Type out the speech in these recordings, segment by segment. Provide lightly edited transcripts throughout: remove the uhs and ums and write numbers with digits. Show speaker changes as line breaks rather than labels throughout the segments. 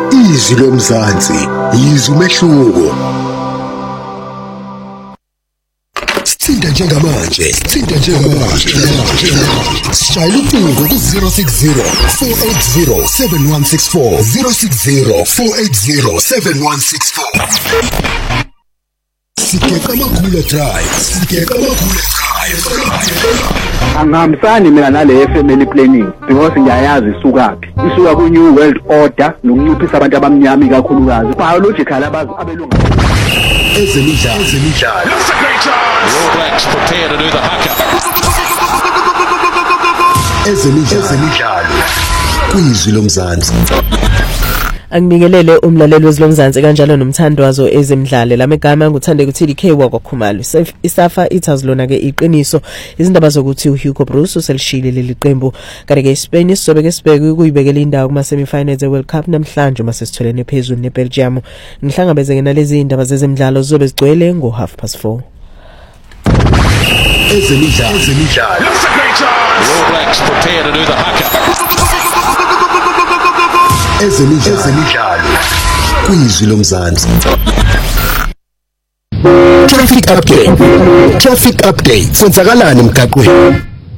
Izwi lomzansi, izwi umehluko. Sithinta njengamanje. Shayela ucingo ku-060 480 7164 060 480 7164. Sikeka Makhula Drive.
Angihambisani mina nale family planning because ngiyayazi isukaphi. Isuka ku New World Order nokunciphisa abantu abamnyama kakhulukazi. Biological abelungu.
Ezemidlalo.
That's a great chance. All Blacks prepare to do the haka.
Ezemidlalo. Kwizwi lomzansi.
Angibingelele umlaleli wezilomzansi kanjalo nomthandwazo ezemidlalo lamegama nguthande ukuthi DK wakwaKhumalo isafa ithazilona ke iqiniso izindaba zokuthi uHugo Bruce uselishile leli qembu kanti ke Spain sisobeke sibeke ukuyibekela indawo kuma semifinals eWorld Cup namhlanje mase sitholene phezulu neBelgium. Ngihlangabezeke nalezi indaba zezemidlalo zizobe zigcwele ngo4:30.
Ezemidlalo.
That's a great chance. All Blacks prepare to do the haka.
Ezemidlalo. Kwizwi lomzansi. Traffic update. Kwenzakalani emgaqweni?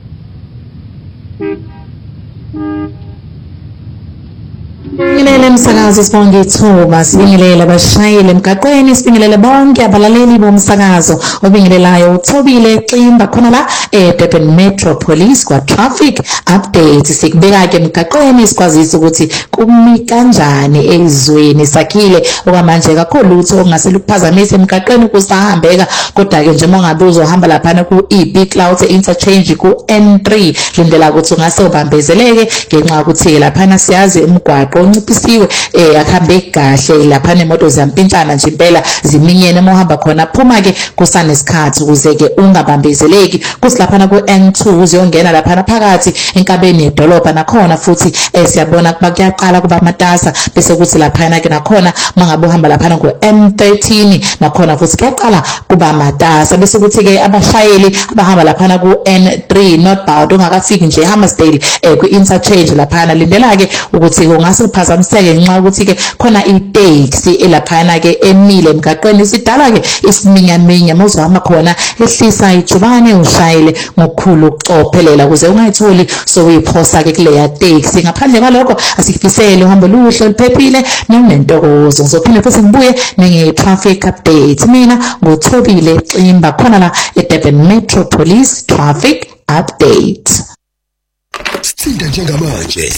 Sibingelele umsakazo Sibonge Ithuba, sibingelele abashayeli emgaqweni, sibingelele bonke abalaleli bomsakazo obingelelayo uThobile Ximba khona la eDurban Metropolis kwa traffic update. Sikubeka ke emgaqweni sikwazisa ukuthi kumi kanjani ezweni sakhile okwamanje kakhulu ukuthi ongase lukuphazamisa emgaqweni kusahambeka kodwa ke nje mongabe uzohamba lapha ku EB Cloud interchange ku N3 lindela ukuthi ungase ubambezeleke ngenxa ukuthi lapha siyazi umgwaqo onciphisiwe akuhambe kahle lapha nemoto ziyampintshana nje impela ziminyene mohamba khona phuma ke kusanesikhathi ukuze ke ungabambezeleki kusilapha ku N2 uziyongena lapha phakathi enkabeni edolobha nakhona futhi siyabona kuba kuyaqala kuba matasa bese kuthi lapha ke nakhona mangabe uhamba lapha ku M13 nakhona futhi kuyaqala kuba matasa bese kuthi ke abashayeli abahamba lapha ku N3 northbound ungakafiki nje Hammersdale ku interchange lapha lindela ke ukuthi ungase phazamiseke ngenxa ukuthi ke khona itaxi elaphana ke emile emgaqweni sidala ke isiminyaminya mozohamba khona ehlisa ijubane ushayele ngokukhulu ukucophelela ukuze ungayitholi sokuyiphosa ke kuleya taxi. Ngaphandle kwalokho asikufisele uhambe luhle luphephile nentokozo. Ngizophinde futhi ngibuye nge-traffic update. Mina nguThobile Ximba khona la eDurban Metropolis traffic update.
Sithinta njengamanje.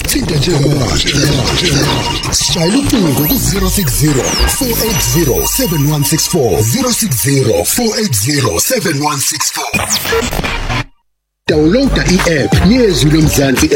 Shayela ucingo ku-060 480 7164 060 480 7164. Downloada i-app yezwi lomzansi